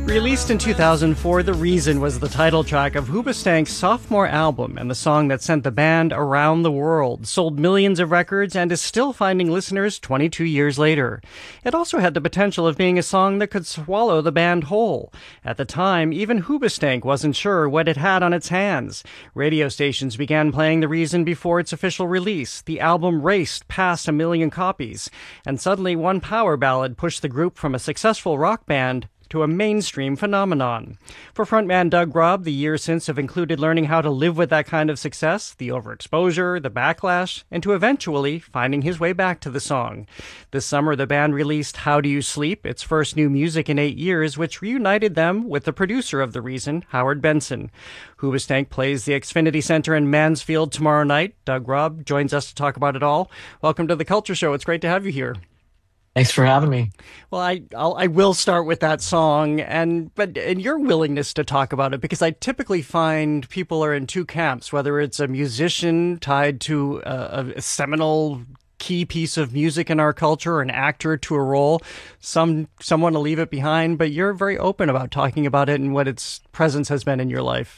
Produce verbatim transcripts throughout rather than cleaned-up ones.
Released in two thousand four, The Reason was the title track of Hoobastank's sophomore album and the song that sent the band around the world, sold millions of records, and is still finding listeners twenty-two years later. It also had the potential of being a song that could swallow the band whole. At the time, even Hoobastank wasn't sure what it had on its hands. Radio stations began playing The Reason before its official release. The album raced past a million copies, and suddenly one power ballad pushed the group from a successful rock band to a mainstream phenomenon. For frontman Doug Grubb, the years since have included learning how to live with that kind of success, the overexposure, the backlash, and to eventually finding his way back to the song. This summer, the band released How Do You Sleep, its first new music in eight years, which reunited them with the producer of The Reason, Howard Benson. Hoobastank plays the Xfinity Center in Mansfield tomorrow night. Doug Grubb joins us to talk about it all. Welcome to The Culture Show. It's great to have you here. Thanks for having me. Well, I I'll, I will start with that song, and but and your willingness to talk about it, because I typically find people are in two camps, whether it's a musician tied to a, a seminal key piece of music in our culture, or an actor to a role. Some some want to leave it behind, but you're very open about talking about it and what its presence has been in your life.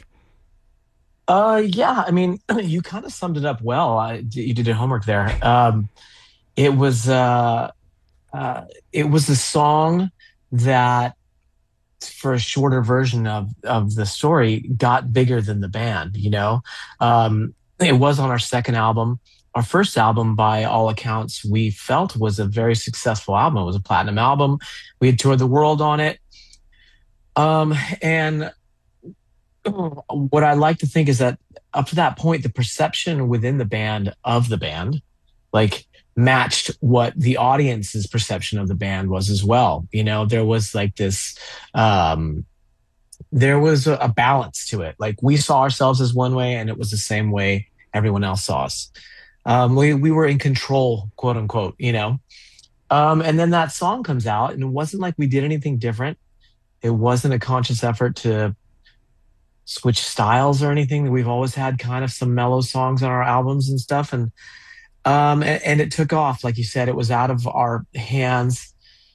Uh, yeah, I mean, you kind of summed it up well. I, you did your homework there. Um, it was. Uh, Uh, it was the song that, for a shorter version of, of the story, got bigger than the band, you know? Um, it was on our second album. Our first album, by all accounts, we felt was a very successful album. It was a platinum album. We had toured the world on it. Um, and what I like to think is that up to that point, the perception within the band of the band, like, matched what the audience's perception of the band was as well. You know, there was like this, um, there was a, a balance to it. Like, we saw ourselves as one way, and it was the same way everyone else saw us. Um, we, we were in control, quote unquote, you know? Um, and then that song comes out, and it wasn't like we did anything different. It wasn't a conscious effort to switch styles or anything. We've always had kind of some mellow songs on our albums and stuff. And, Um, and, and it took off. Like you said, it was out of our hands.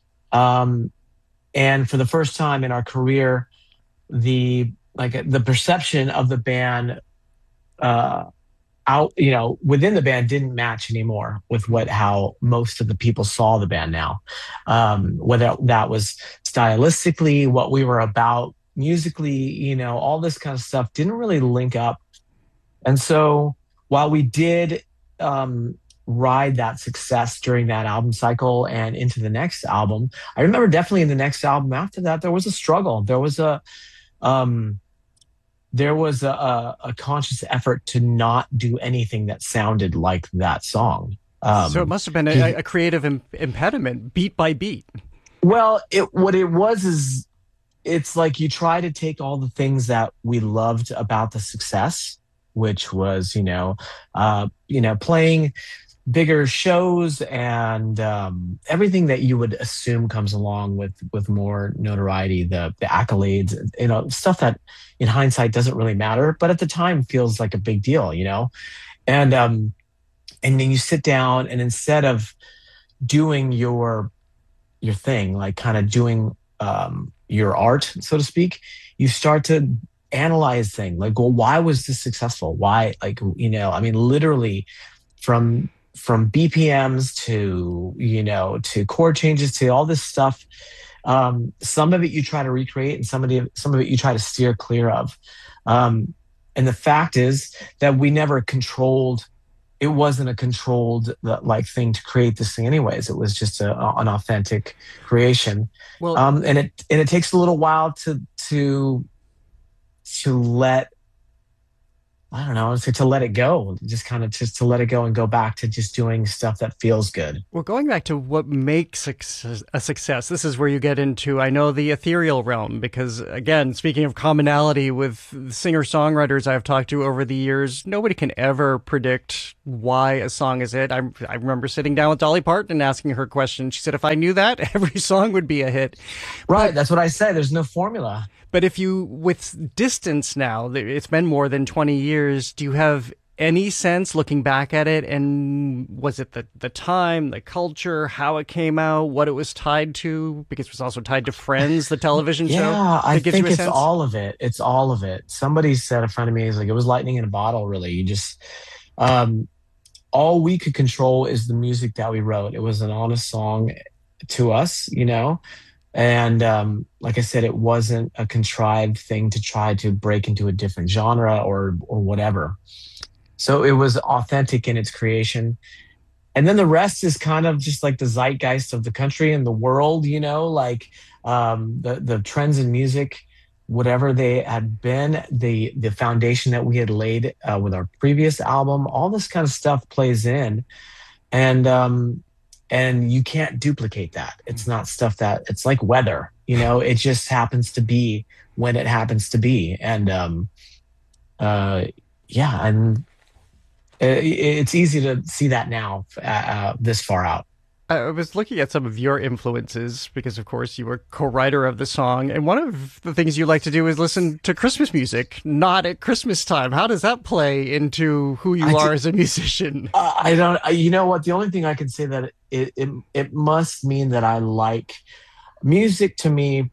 Um, and for the first time in our career, the, like the perception of the band, uh, out, you know, within the band didn't match anymore with what, how most of the people saw the band now. Um, whether that was stylistically, what we were about musically, you know, all this kind of stuff didn't really link up. And so while we did, um, ride that success during that album cycle and into the next album, I remember definitely in the next album after that, there was a struggle. There was a, um, there was a, a, a conscious effort to not do anything that sounded like that song. Um, so it must have been a, a creative im- impediment, beat by beat. Well, it, what it was is, it's like you try to take all the things that we loved about the success, which was, you know, uh, you know, playing bigger shows and um, everything that you would assume comes along with with more notoriety, the the accolades, you know, stuff that in hindsight doesn't really matter, but at the time feels like a big deal, you know. And um, and then you sit down, and instead of doing your your thing, like kind of doing um, your art, so to speak, you start to analyze things like, well, why was this successful? Why, like, you know, I mean, literally from from B P Ms to, you know, to chord changes to all this stuff. Um, some of it you try to recreate, and some of it, some of it you try to steer clear of. Um, and the fact is that we never controlled. It wasn't a controlled like thing to create this thing, anyways. It was just a, an authentic creation. Well, um, and it and it takes a little while to to. to let, I don't know, to, to let it go, just kind of just to let it go and go back to just doing stuff that feels good. Well, going back to what makes a success, this is where you get into, I know, the ethereal realm, because again, speaking of commonality with singer-songwriters I've talked to over the years, nobody can ever predict why a song is a hit. I, I remember sitting down with Dolly Parton and asking her question. She said, if I knew that, every song would be a hit. Right, but, that's what I said. There's no formula. But if you, with distance now, it's been more than twenty years, do you have any sense looking back at it? And was it the, the time, the culture, how it came out, what it was tied to? Because it was also tied to Friends, the television show, Yeah, I that gives you think a it's sense? all of it. It's all of it. Somebody said in front of me, is like, it was lightning in a bottle, really. You just, um, all we could control is the music that we wrote. It was an honest song to us, you know? And um, like I said, it wasn't a contrived thing to try to break into a different genre or or whatever. So it was authentic in its creation. And then the rest is kind of just like the zeitgeist of the country and the world, you know, like um, the the trends in music, whatever they had been, the the foundation that we had laid uh, with our previous album, all this kind of stuff plays in, and um, and you can't duplicate that. It's not stuff that it's like weather, you know, it just happens to be when it happens to be, and um, uh, yeah, and it, it's easy to see that now, uh, uh, this far out. I was looking at some of your influences because, of course, you were co-writer of the song, and one of the things you like to do is listen to Christmas music, not at Christmas time. How does that play into who you I, are as a musician? uh, I don't, I, you know what? The only thing I can say that it, it, it must mean that I like music to me.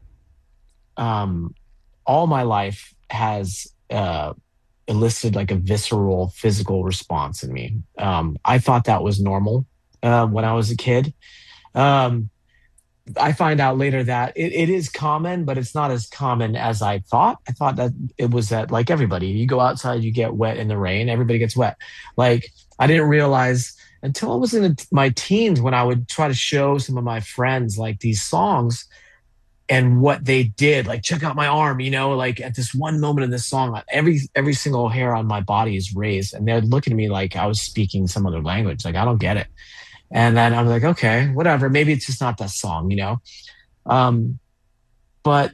Um, all my life has uh, elicited like a visceral physical response in me. Um, I thought that was normal uh, when I was a kid. Um, I find out later that it, it is common, but it's not as common as I thought. I thought that it was that like everybody, you go outside, you get wet in the rain, everybody gets wet. Like I didn't realize until I was in my teens when I would try to show some of my friends like these songs and what they did, like check out my arm, you know, like at this one moment in this song, every every single hair on my body is raised, and they're looking at me like I was speaking some other language, like I don't get it. And then I'm like, okay, whatever, maybe it's just not that song, you know. Um, but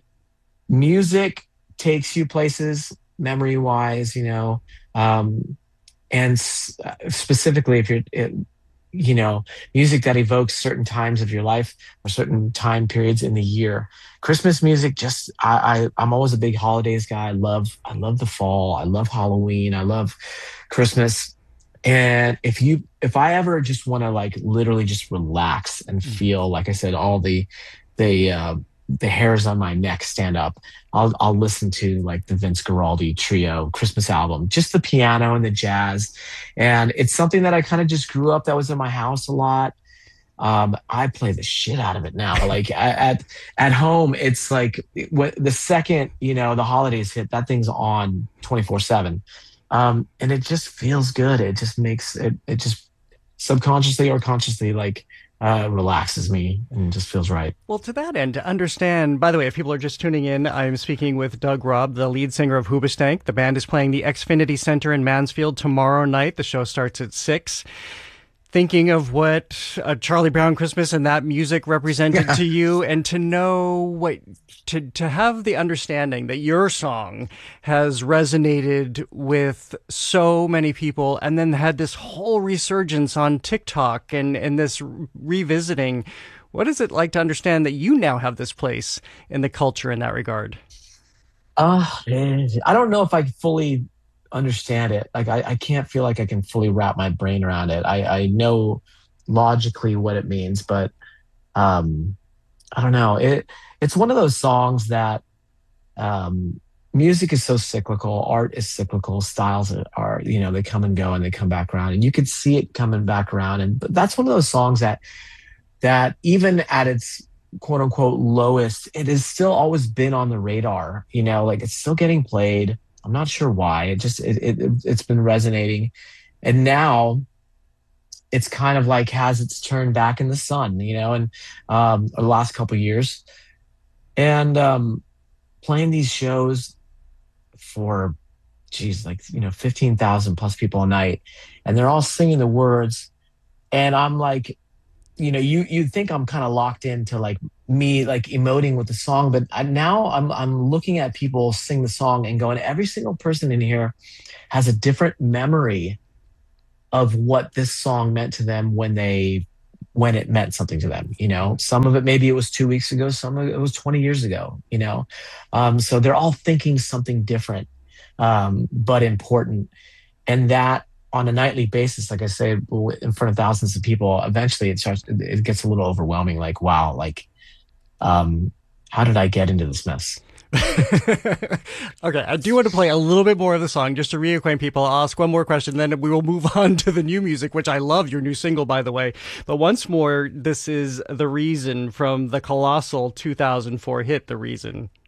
music takes you places, memory wise, you know, um, and s- specifically if you're it, you know, music that evokes certain times of your life or certain time periods in the year. Christmas music, just I, I I'm always a big holidays guy. I love I love the fall. I love Halloween. I love Christmas. And if you if I ever just want to like literally just relax and feel, like I said, all the the uh, the hairs on my neck stand up, I'll I'll listen to like the Vince Guaraldi Trio Christmas album, just the piano and the jazz, and it's something that I kind of just grew up. That was in my house a lot. Um, I play the shit out of it now. Like at at home, it's like what the second you know the holidays hit, that thing's on twenty four seven, um, and it just feels good. It just makes it it just subconsciously or consciously like uh, relaxes me and just feels right. Well, to that end, to understand, by the way, if people are just tuning in, I'm speaking with Doug Robb, the lead singer of Hoobastank. The band is playing the Xfinity Center in Mansfield tomorrow night. The show starts at six. Thinking of what a Charlie Brown Christmas and that music represented Yeah. to you, and to know what, to, to have the understanding that your song has resonated with so many people and then had this whole resurgence on TikTok and, and this revisiting. What is it like to understand that you now have this place in the culture in that regard? Uh, I don't know if I fully understand it. Like I, I can't feel like I can fully wrap my brain around it. I, I know logically what it means, but um, I don't know. It it's one of those songs that um, music is so cyclical, art is cyclical, styles are, are you know they come and go and they come back around, and you could see it coming back around. And but that's one of those songs that that even at its quote unquote lowest, it has still always been on the radar. You know, like it's still getting played. I'm not sure why. It just it, it it's been resonating, and now it's kind of like has its turn back in the sun. You know, and um, the last couple of years, and um, playing these shows for, geez, like you know, fifteen thousand plus people a night, and they're all singing the words, and I'm like, you know, you you think I'm kind of locked into like me like emoting with the song, but I, now I'm I'm looking at people sing the song and going, every single person in here has a different memory of what this song meant to them when they when it meant something to them. You know, some of it maybe it was two weeks ago, some of it was twenty years ago. You know, um, so they're all thinking something different, um, but important, and that on a nightly basis, like I say, in front of thousands of people, eventually it starts, it gets a little overwhelming. Like, wow, like, um, how did I get into this mess? Okay, I do want to play a little bit more of the song just to reacquaint people. I'll ask one more question, then we will move on to the new music, which I love, your new single, by the way. But once more, this is The Reason from the colossal two thousand four hit, The Reason.